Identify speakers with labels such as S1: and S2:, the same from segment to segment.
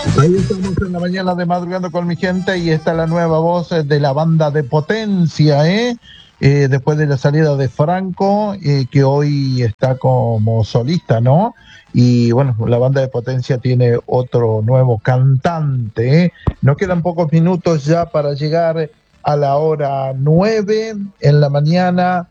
S1: Ahí estamos en la mañana de Madrugando con mi gente y esta es la nueva voz de la banda de Potencia, ¿eh? Después de la salida de Franco, que hoy está como solista, ¿no? Y bueno, la banda de Potencia tiene otro nuevo cantante, ¿eh? Nos quedan pocos minutos ya para llegar a la hora 9 en la mañana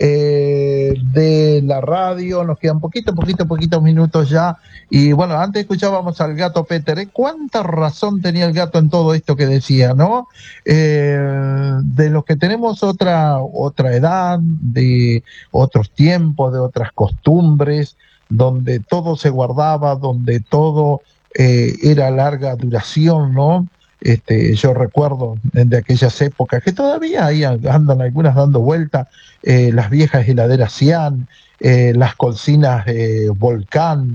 S1: de la radio, nos quedan poquitos minutos ya. Y bueno, antes escuchábamos al gato Peter, ¿eh? ¿Cuánta razón tenía el gato en todo esto que decía, no? De los que tenemos otra edad, de otros tiempos, de otras costumbres, donde todo se guardaba, donde todo era larga duración, ¿no? Yo recuerdo de aquellas épocas que todavía ahí andan algunas dando vuelta, las viejas heladeras Cian, las cocinas Volcán,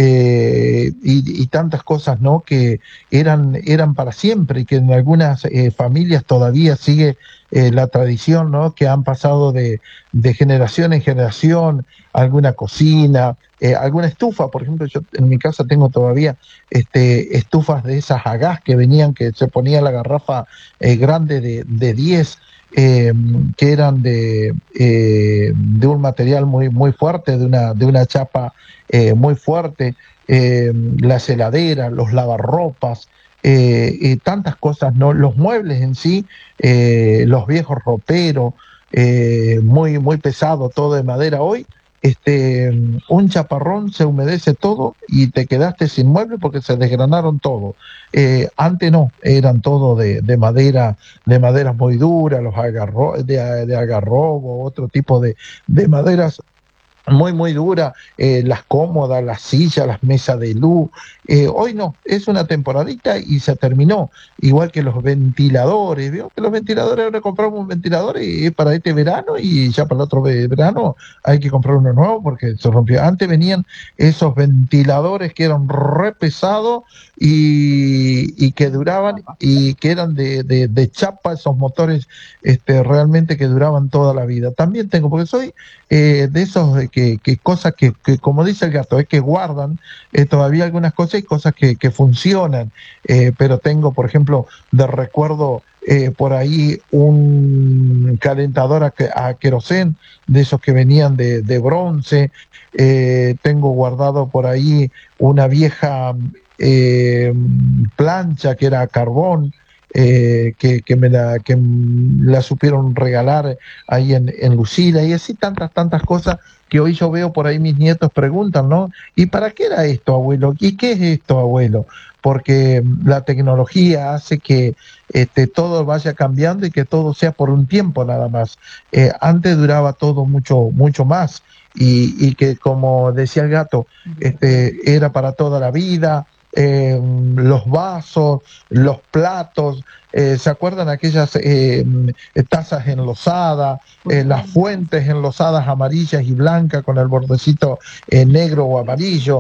S1: y tantas cosas, ¿no? Que eran para siempre y que en algunas familias todavía sigue la tradición, ¿no? Que han pasado de generación en generación, alguna cocina, alguna estufa. Por ejemplo, yo en mi casa tengo todavía estufas de esas a gas que venían, que se ponía la garrafa grande de 10, que eran de un material muy fuerte, de una chapa muy fuerte, las heladeras, los lavarropas, tantas cosas, ¿no? Los muebles en sí, los viejos roperos, muy pesado, todo de madera. Hoy, un chaparrón se humedece todo y te quedaste sin muebles porque se desgranaron todo. Antes no, eran todo de maderas muy duras, de agarrobo, otro tipo de maderas muy dura, las cómodas, las sillas, las mesas de luz. Hoy no, es una temporadita y se terminó. Igual que los ventiladores, ¿vio? Que los ventiladores, ahora compramos un ventilador y es para este verano y ya para el otro verano hay que comprar uno nuevo porque se rompió. Antes venían esos ventiladores que eran re pesados y que duraban y que eran de chapa, esos motores realmente que duraban toda la vida. También tengo, porque soy de esos que cosas que, como dice el gato, es que guardan todavía algunas cosas y cosas que funcionan. Pero tengo, por ejemplo, de recuerdo por ahí un calentador a querosén, de esos que venían de bronce. Tengo guardado por ahí una vieja plancha que era a carbón. Que me la supieron regalar ahí en Lucila, y así tantas cosas que hoy yo veo por ahí mis nietos preguntan, ¿no? ¿Y para qué era esto, abuelo? ¿Y qué es esto, abuelo? Porque la tecnología hace que todo vaya cambiando y que todo sea por un tiempo nada más. Antes duraba todo mucho más y que, como decía el gato, era para toda la vida. Los vasos, los platos, ¿se acuerdan aquellas tazas enlosadas, las fuentes enlosadas amarillas y blancas con el bordecito negro o amarillo?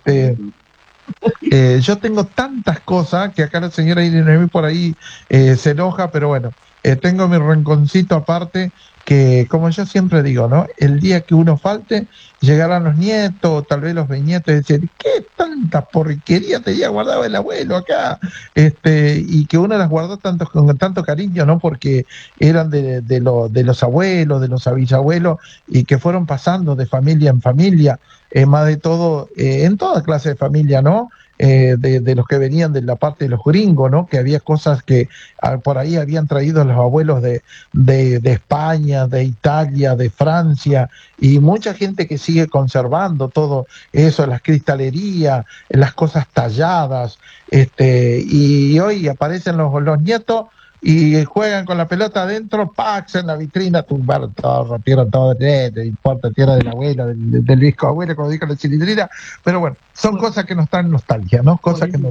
S1: Yo tengo tantas cosas que acá la señora Irene por ahí se enoja, pero bueno, tengo mi rinconcito aparte que, como yo siempre digo, ¿no? El día que uno falte, llegarán los nietos, tal vez los bisnietos, y decir, ¿qué tanta porquería tenía guardado el abuelo acá? Y que uno las guardó con tanto cariño, ¿no? Porque eran de los abuelos, de los bisabuelos, y que fueron pasando de familia en familia, más de todo, en toda clase de familia, ¿no? De los que venían de la parte de los gringos, ¿no? Que había cosas que por ahí habían traído los abuelos de España, de Italia, de Francia, y mucha gente que sigue conservando todo eso, las cristalerías, las cosas talladas, y hoy aparecen los nietos y juegan con la pelota adentro, Pax en la vitrina, tumbaron todo, rompieron todo, no importa, tierra del abuelo, del viejo abuelo, como dijo la chilindrina, pero bueno, son cosas que nos dan nostalgia, ¿no? Cosas que nos...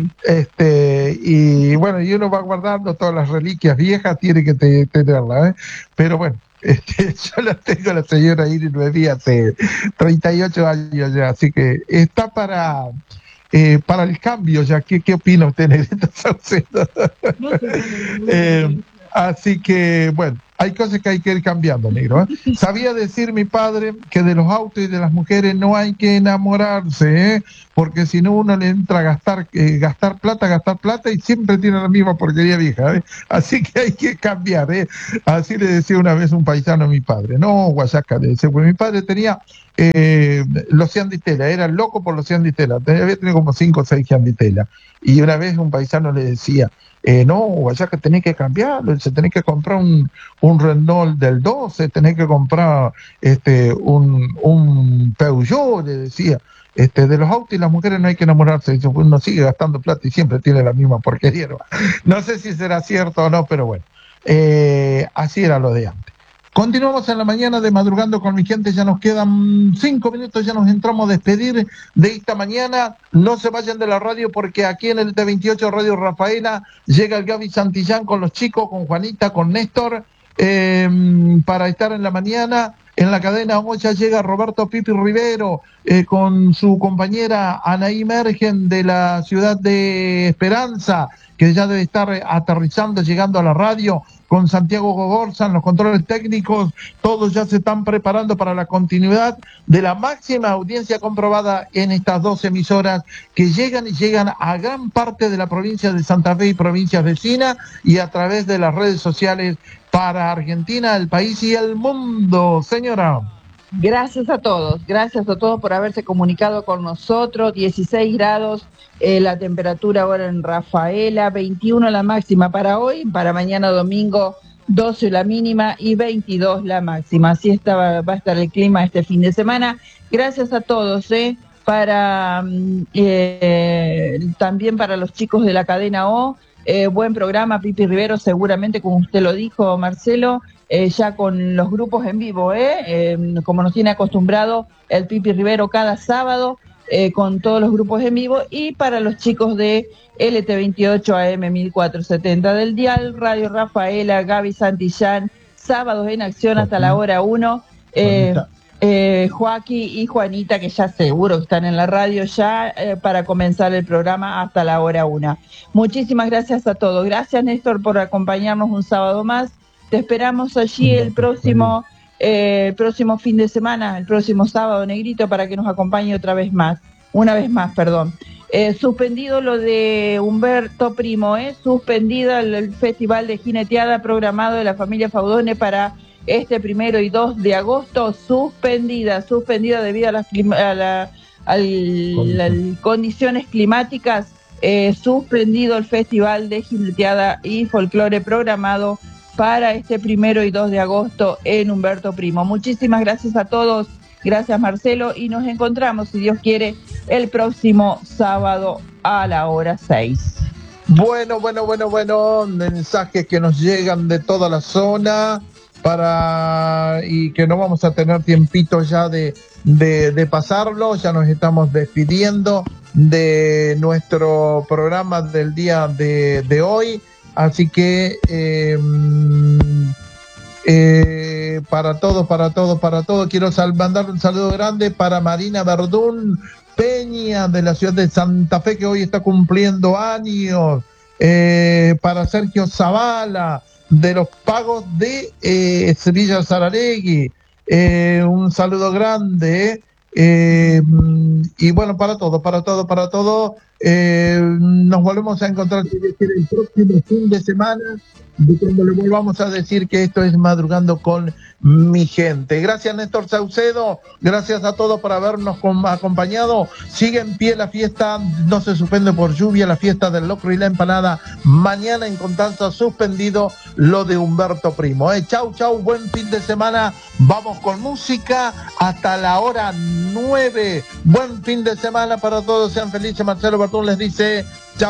S1: y bueno, y uno va guardando todas las reliquias viejas, tiene que tenerlas, ¿eh? Pero bueno, yo la tengo, la señora Iris Nuevi, hace 38 años ya, así que está para el cambio ya. ¿Qué opina usted, Negrita Saucedo? Así que, bueno, hay cosas que hay que ir cambiando, negro. Sabía decir mi padre que de los autos y de las mujeres no hay que enamorarse, porque si no uno le entra a gastar plata y siempre tiene la misma porquería vieja. Así que hay que cambiar. Así le decía una vez un paisano a mi padre. No, Guayaca, le decía, pues mi padre tenía los Cianditela, era loco por los Cianditela, había tenido como 5 o 6 Cianditela. Y una vez un paisano le decía, no, Guayaca, tenés que cambiarlo, se tenés que comprar un Renault del 12, tenés que comprar un Peugeot, le decía. De los autos y las mujeres no hay que enamorarse, dice, uno sigue gastando plata y siempre tiene la misma porquería. No sé si será cierto o no, pero bueno, así era lo de antes. Continuamos en la mañana de Madrugando con mi gente, ya nos quedan 5 minutos, ya nos entramos a despedir de esta mañana. No se vayan de la radio porque aquí en el T28 Radio Rafaela llega el Gaby Santillán con los chicos, con Juanita, con Néstor, para estar en la mañana. En la cadena 8 llega Roberto Pipi Rivero con su compañera Anaí Mergen de la ciudad de Esperanza, que ya debe estar aterrizando, llegando a la radio, con Santiago Gogorza en los controles técnicos. Todos ya se están preparando para la continuidad de la máxima audiencia comprobada en estas 2 emisoras que llegan a gran parte de la provincia de Santa Fe y provincias vecinas, y a través de las redes sociales para Argentina, el país y el mundo. Señora.
S2: Gracias a todos por haberse comunicado con nosotros. 16 grados la temperatura ahora en Rafaela, 21 la máxima para hoy, para mañana domingo 12 la mínima y 22 la máxima. Así va a estar el clima este fin de semana. Gracias a todos, también para los chicos de la cadena O. Buen programa, Pipi Rivero, seguramente, como usted lo dijo, Marcelo, ya con los grupos en vivo, como nos tiene acostumbrado el Pipi Rivero cada sábado, con todos los grupos en vivo. Y para los chicos de LT28 AM 1470 del dial, Radio Rafaela, Gaby Santillán, sábados en acción hasta la hora 1. Joaquín y Juanita, que ya seguro que están en la radio ya para comenzar el programa hasta la hora 1. Muchísimas gracias a todos. Gracias, Néstor, por acompañarnos un sábado más. Te esperamos allí el próximo fin de semana, el próximo sábado, Negrito, para que nos acompañe una vez más. Suspendido lo de Humberto Primo, suspendido el festival de jineteada programado de la familia Faudone para este 1 y 2 de agosto, suspendida debido a las condiciones climáticas, suspendido el festival de jineteada y folclore programado para este 1 y 2 de agosto en Humberto Primo. Muchísimas gracias a todos, gracias Marcelo, y nos encontramos, si Dios quiere, el próximo sábado a la hora 6.
S1: Bueno, mensajes que nos llegan de toda la zona, y que no vamos a tener tiempito ya de pasarlo. Ya nos estamos despidiendo de nuestro programa del día de hoy, así que para todos quiero mandar un saludo grande para Marina Verdún Peña de la ciudad de Santa Fe, que hoy está cumpliendo años, para Sergio Zavala de los Pagos de Sevilla Saralegui, un saludo grande, y bueno, para todo, nos volvemos a encontrar el próximo fin de semana, cuando le volvamos a decir que esto es Madrugando con mi gente. Gracias, Néstor Saucedo, gracias a todos por habernos acompañado. Sigue en pie la fiesta, no se suspende por lluvia, la fiesta del locro y la empanada. Mañana en Constanza suspendido lo de Humberto Primo. Chau, buen fin de semana. Vamos con música hasta la hora 9. Buen fin de semana para todos, sean felices. Marcelo Bertún les dice chau.